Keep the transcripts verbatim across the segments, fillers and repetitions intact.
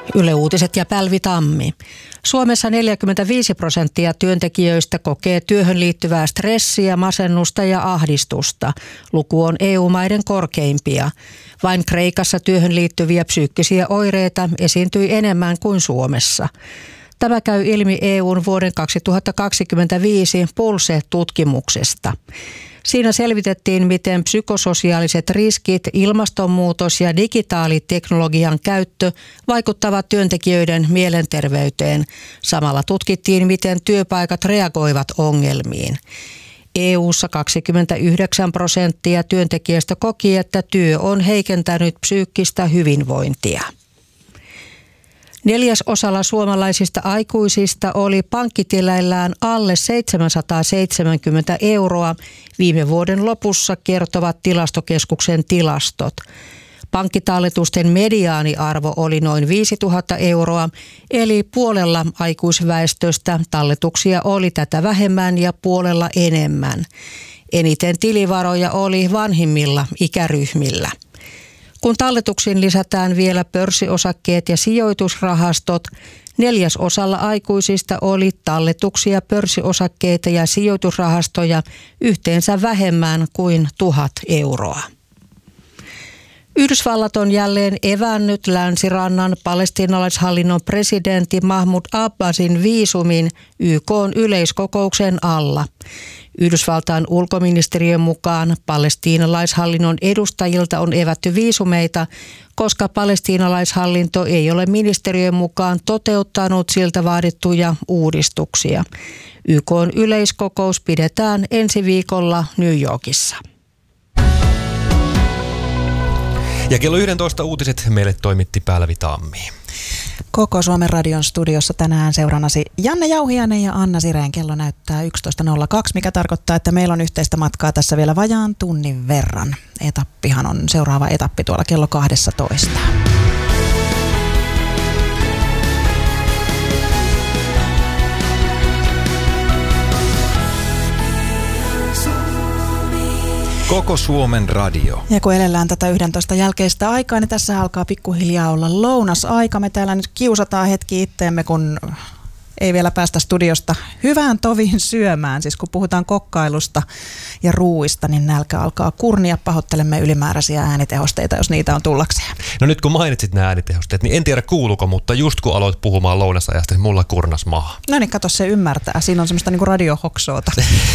Yle Uutiset ja Pälvi Tammi. Suomessa neljäkymmentäviisi prosenttia työntekijöistä kokee työhön liittyvää stressiä, masennusta ja ahdistusta. Luku on E U-maiden korkeimpia. Vain Kreikassa työhön liittyviä psyykkisiä oireita esiintyi enemmän kuin Suomessa. Tämä käy ilmi E U:n vuoden kaksituhattakaksikymmentäviisi Pulse-tutkimuksesta. Siinä selvitettiin, miten psykososiaaliset riskit, ilmastonmuutos ja digitaaliteknologian käyttö vaikuttavat työntekijöiden mielenterveyteen. Samalla tutkittiin, miten työpaikat reagoivat ongelmiin. E U:ssa kaksikymmentäyhdeksän prosenttia työntekijöistä koki, että työ on heikentänyt psyykkistä hyvinvointia. Neljäsosalla suomalaisista aikuisista oli pankkitileillään alle seitsemänsataaseitsemänkymmentä euroa viime vuoden lopussa, kertovat Tilastokeskuksen tilastot. Pankkitalletusten mediaaniarvo oli noin viisituhatta euroa, eli puolella aikuisväestöstä talletuksia oli tätä vähemmän ja puolella enemmän. Eniten tilivaroja oli vanhimmilla ikäryhmillä. Kun talletuksiin lisätään vielä pörssiosakkeet ja sijoitusrahastot, neljäsosalla aikuisista oli talletuksia, pörssiosakkeita ja sijoitusrahastoja yhteensä vähemmän kuin tuhat euroa. Yhdysvallat on jälleen evännyt länsirannan palestiinalaishallinnon presidentti Mahmoud Abbasin viisumin Y K:n yleiskokouksen alla. Yhdysvaltain ulkoministeriön mukaan palestiinalaishallinnon edustajilta on evätty viisumeita, koska palestiinalaishallinto ei ole ministeriön mukaan toteuttanut siltä vaadittuja uudistuksia. Y K:n yleiskokous pidetään ensi viikolla New Yorkissa. Ja kello yksitoista uutiset meille toimitti Pälvi Tammi. Koko Suomen radion studiossa tänään seurannasi Janne Jauhiainen ja Anna Sireen. Kello näyttää yksitoista nolla kaksi, mikä tarkoittaa, että meillä on yhteistä matkaa tässä vielä vajaan tunnin verran. Etappihan on seuraava etappi tuolla kello kaksitoista. Koko Suomen radio. Ja kun elellään tätä yhdentoista jälkeistä aikaa, niin tässä alkaa pikkuhiljaa olla lounasaika. Me täällä nyt kiusataan hetki itteemme, kun ei vielä päästä studiosta hyvään toviin syömään. Siis kun puhutaan kokkailusta ja ruuista, niin nälkä alkaa kurnia. Pahoittelemme ylimääräisiä äänitehosteita, jos niitä on tullakseen. No nyt kun mainitsit nämä äänitehosteet, niin en tiedä kuuluko, mutta just kun aloit puhumaan lounasajasta, niin mulla kurnas maha. No niin, kato, se ymmärtää. Siinä on semmoista niinku radiohoksoota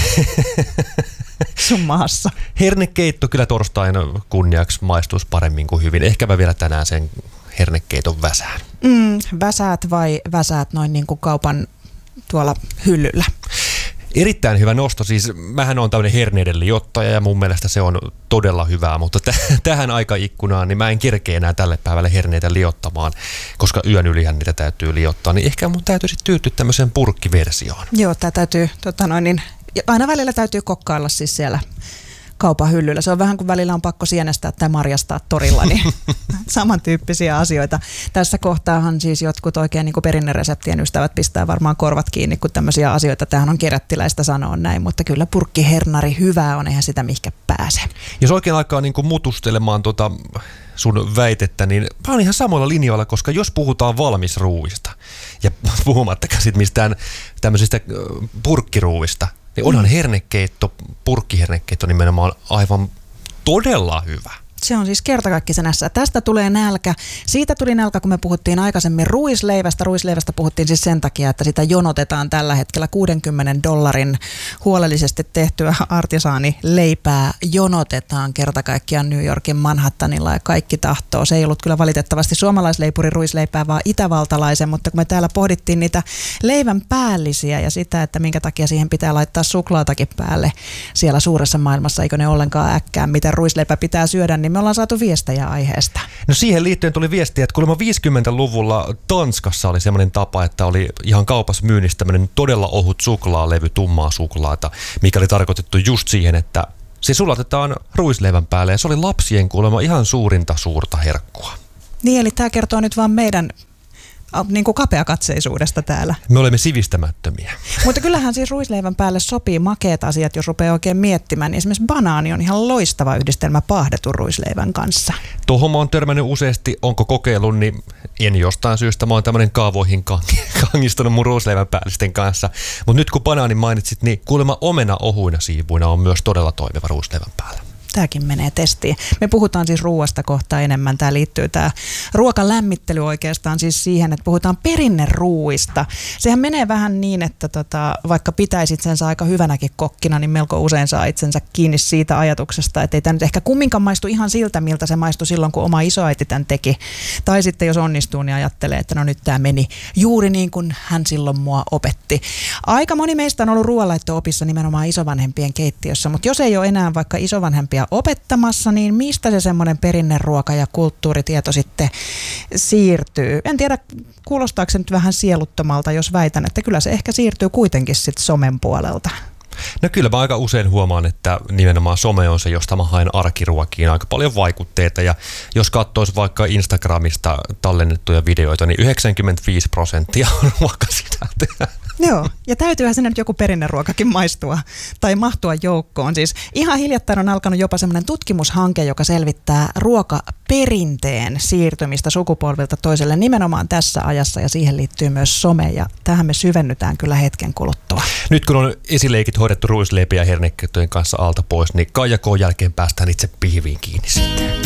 sun maassa. Hernekeitto kyllä torstain kunniaksi maistuisi paremmin kuin hyvin. Ehkä mä vielä tänään sen hernekeiton väsään. Mm, väsäät vai väsäät noin niin kuin kaupan tuolla hyllyllä? Erittäin hyvä nosto. Siis mähän on tämmöinen herneiden liottaja ja mun mielestä se on todella hyvää, mutta t- tähän aikaikkunaan niin mä en kerkeä enää tälle päivälle herneitä liottamaan, koska yön ylihän niitä täytyy liottaa, niin ehkä mun täytyisi tyytyä tämmöiseen purkkiversioon. Joo, tää täytyy, tota noin, niin, aina välillä täytyy kokkailla siis siellä kaupan hyllyllä. Se on vähän kuin välillä on pakko sienestää tai marjastaa torilla, niin samantyyppisiä asioita. Tässä kohtaahan siis jotkut oikein niin kuin perinnereseptien ystävät pistää varmaan korvat kiinni, kun tämmöisiä asioita. Tämähän on kerättiläistä sanoa näin, mutta kyllä purkkihernari hyvää on, eihän sitä mihinkä pääse. Jos oikein aikaa niin kuin mutustelemaan tuota sun väitettä, niin mä oon ihan samalla linjoilla, koska jos puhutaan valmisruuista ja puhumattakaan sit mistään tämmöisistä purkkiruuista, niin onhan hernekeitto, purkkihernekeitto nimenomaan aivan todella hyvä. Se on siis kertakaikkisena. Tästä tulee nälkä. Siitä tuli nälkä, kun me puhuttiin aikaisemmin ruisleivästä. Ruisleivästä puhuttiin siis sen takia, että sitä jonotetaan tällä hetkellä kuudenkymmenen dollarin huolellisesti tehtyä artisaanileipää. Jonotetaan kertakaikkiaan New Yorkin Manhattanilla ja kaikki tahtoo. Se ei ollut kyllä valitettavasti suomalaisleipurin ruisleipää, vaan itävaltalaisen, mutta kun me täällä pohdittiin niitä leivän päällisiä ja sitä, että minkä takia siihen pitää laittaa suklaatakin päälle siellä suuressa maailmassa, eikö ne ollenkaan äkkää, miten ruisleipä pitää syödä, niin me ollaan saatu viestejä aiheesta. No siihen liittyen tuli viestiä, että kuulemma viisikymmentäluvulla Tanskassa oli semmoinen tapa, että oli ihan kaupassa myynnissä tämmöinen todella ohut suklaalevy, tummaa suklaata, mikä oli tarkoitettu just siihen, että se sulatetaan ruisleivän päälle ja se oli lapsien kuulemma ihan suurinta suurta herkkua. Niin, eli tämä kertoo nyt vaan meidän niin kuin kapeakatseisuudesta täällä. Me olemme sivistämättömiä. Mutta kyllähän siis ruisleivän päälle sopii makeat asiat, jos rupeaa oikein miettimään. Esimerkiksi banaani on ihan loistava yhdistelmä paahdetun ruisleivän kanssa. Tuohon mä oon törmännyt useasti, onko kokeillut, niin en jostain syystä. Mä oon tämmönen kaavoihin kangistunut mun ruisleivän päällisten kanssa. Mutta nyt kun banaanin mainitsit, niin kuulemma omena ohuina siivuina on myös todella toimiva ruisleivän päällä. Tämäkin menee testiin. Me puhutaan siis ruoasta kohta enemmän. Tämä liittyy tämä ruokalämmittely oikeastaan siis siihen, että puhutaan perinneruuista. Sehän menee vähän niin, että tota, vaikka pitäisi itsensä aika hyvänäkin kokkina, niin melko usein saa itsensä kiinni siitä ajatuksesta, että ei tämä nyt ehkä kumminkaan maistu ihan siltä, miltä se maistui silloin, kun oma isoäiti tämän teki. Tai sitten jos onnistuu, niin ajattelee, että no nyt tämä meni juuri niin kuin hän silloin mua opetti. Aika moni meistä on ollut ruoanlaitto-opissa nimenomaan isovanhempien keittiössä, mutta jos ei ole enää vaikka isovanhempia opettamassa, niin mistä se semmoinen perinneruoka ja kulttuuritieto sitten siirtyy? En tiedä, kuulostaako se nyt vähän sieluttomalta, jos väitän, että kyllä se ehkä siirtyy kuitenkin sitten somen puolelta. No kyllä mä aika usein huomaan, että nimenomaan some on se, josta mä haen arkiruokiin aika paljon vaikutteita. Ja jos katsoisi vaikka Instagramista tallennettuja videoita, niin yhdeksänkymmentäviisi prosenttia on ruokasisältöä. Joo, ja täytyyhän sinne nyt joku perinneruokakin maistua tai mahtua joukkoon. Siis ihan hiljattain on alkanut jopa semmoinen tutkimushanke, joka selvittää ruokaperinteen siirtymistä sukupolvilta toiselle nimenomaan tässä ajassa, ja siihen liittyy myös some, ja tähän me syvennytään kyllä hetken kuluttua. Nyt kun on esileikit hoidettu ruisleipiä ja hernekettojen kanssa alta pois, niin Kaija K:n jälkeen päästään itse pihviin kiinni sitten.